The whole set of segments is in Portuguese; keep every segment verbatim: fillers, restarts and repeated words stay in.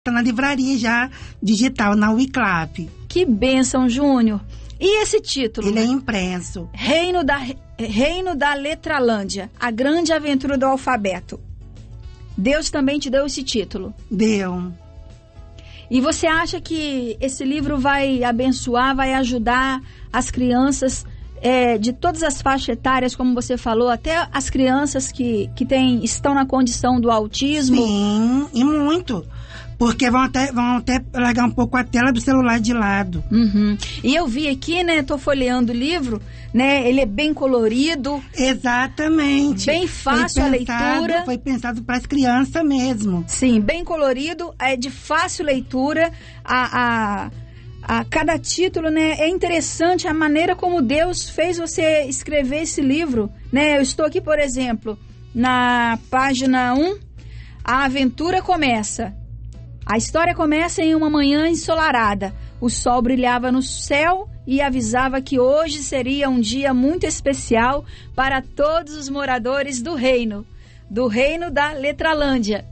Tá na livraria já digital, na Wiclap. Que bênção, Júnior. E esse título? Ele é impresso. Reino da, Reino da Letralândia, a grande aventura do alfabeto. Deus também te deu esse título? Deu. E você acha que esse livro vai abençoar, vai ajudar as crianças é, de todas as faixas etárias, como você falou, até as crianças que, que tem, estão na condição do autismo? Sim, e muito. Porque vão até, vão até largar um pouco a tela do celular de lado. Uhum. E eu vi aqui, né, tô folheando o livro, né, ele é bem colorido. Exatamente. Bem fácil foi a pensado, leitura. Foi pensado para as crianças mesmo. Sim, bem colorido, é de fácil leitura. A, a, a cada título, né, é interessante a maneira como Deus fez você escrever esse livro, né. Eu estou aqui, por exemplo, na página um, a aventura começa. A história começa em uma manhã ensolarada. O sol brilhava no céu e avisava que hoje seria um dia muito especial para todos os moradores do reino, do reino da Letralândia.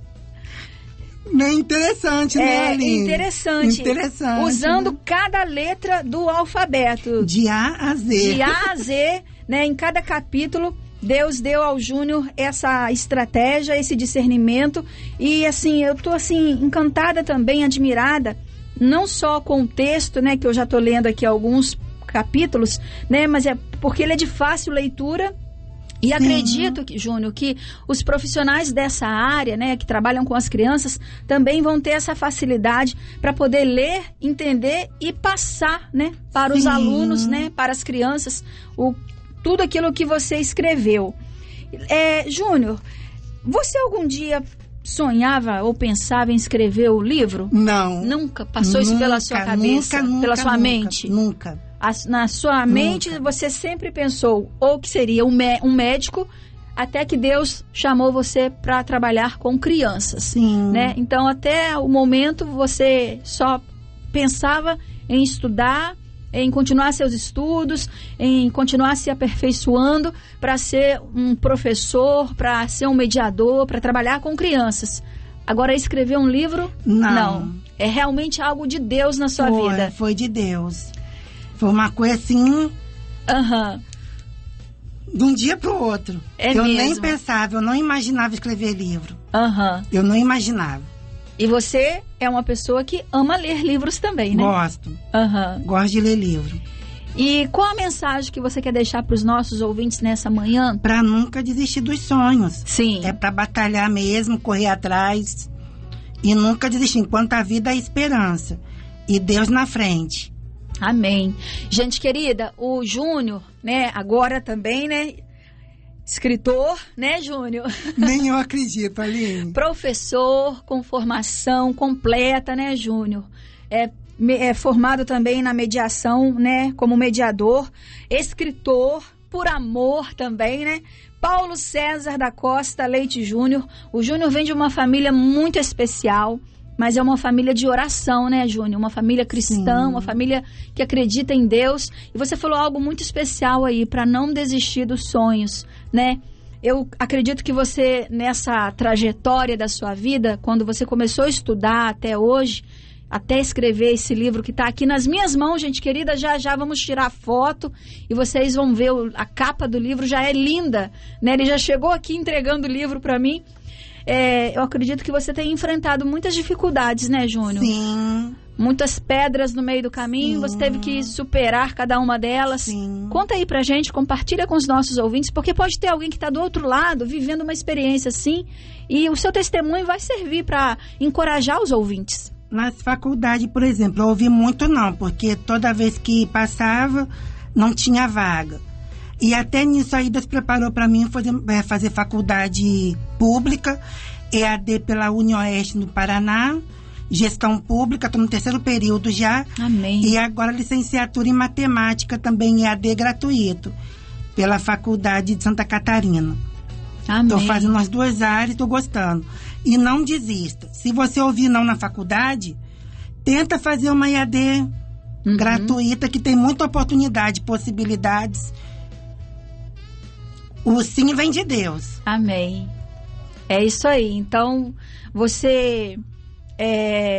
É interessante, né, É Aline? interessante. Interessante. Usando né? cada letra do alfabeto. De A a Z. De A a Z, né, em cada capítulo. Deus deu ao Júnior essa estratégia, esse discernimento. E assim, eu tô assim, encantada também, admirada, não só com o texto, né, que eu já tô lendo aqui alguns capítulos, né, mas é porque ele é de fácil leitura. E Sim. acredito, que, Júnior, que os profissionais dessa área, né, que trabalham com as crianças, também vão ter essa facilidade para poder ler, entender e passar, né, para Sim. os alunos, né, para as crianças, o tudo aquilo que você escreveu. É, Júnior, você algum dia sonhava ou pensava em escrever o livro? Não. Nunca passou nunca, isso pela sua cabeça? Nunca, nunca, pela sua nunca, mente? Nunca. A, na sua mente, nunca. Você sempre pensou ou que seria um, um médico, até que Deus chamou você para trabalhar com crianças. Sim. Né? Então, até o momento, você só pensava em estudar, em continuar seus estudos, em continuar se aperfeiçoando para ser um professor, para ser um mediador, para trabalhar com crianças. Agora, escrever um livro? Não. Não. É realmente algo de Deus na sua foi, vida. Foi de Deus. Foi uma coisa assim... Aham. Uhum. De um dia para o outro. É eu mesmo? nem pensava, eu não imaginava escrever livro. Aham. Uhum. Eu não imaginava. E você é uma pessoa que ama ler livros também, né? Gosto. Uhum. Gosto de ler livro. E qual a mensagem que você quer deixar para os nossos ouvintes nessa manhã? Para nunca desistir dos sonhos. Sim. É para batalhar mesmo, correr atrás e nunca desistir. Enquanto a vida é esperança. E Deus na frente. Amém. Gente querida, o Júnior, né, agora também, né? Escritor, né, Júnior? Nem eu acredito, Aline. Professor com formação completa, né, Júnior? É, é formado também na mediação, né, como mediador. Escritor, por amor também, né? Paulo César da Costa Leite Júnior. O Júnior vem de uma família muito especial, mas é uma família de oração, né, Júnior? Uma família cristã, Sim. uma família que acredita em Deus. E você falou algo muito especial aí, para não desistir dos sonhos, né? Eu acredito que você, nessa trajetória da sua vida, quando você começou a estudar até hoje, até escrever esse livro que está aqui nas minhas mãos, gente querida, já já vamos tirar foto e vocês vão ver o, a capa do livro, já é linda, né? Ele já chegou aqui entregando o livro para mim. É, eu acredito que você tem enfrentado muitas dificuldades, né, Júnior? Sim. Muitas pedras no meio do caminho, Sim. você teve que superar cada uma delas. Sim. Conta aí pra gente, compartilha com os nossos ouvintes, porque pode ter alguém que está do outro lado, vivendo uma experiência assim, e o seu testemunho vai servir para encorajar os ouvintes. Nas faculdades, por exemplo, eu ouvi muito não, porque toda vez que passava, não tinha vaga. E até nisso aí Deus preparou para mim fazer, é, fazer faculdade pública, E A D pela UniOeste no Paraná, gestão pública, estou no terceiro período já. Amém. E agora licenciatura em matemática também E A D gratuito, pela Faculdade de Santa Catarina. Amém. Estou fazendo as duas áreas, estou gostando. E não desista. Se você ouvir não na faculdade, tenta fazer uma E A D uhum. gratuita, que tem muita oportunidade, possibilidades. O sim vem de Deus. Amém. É isso aí. Então, você... É...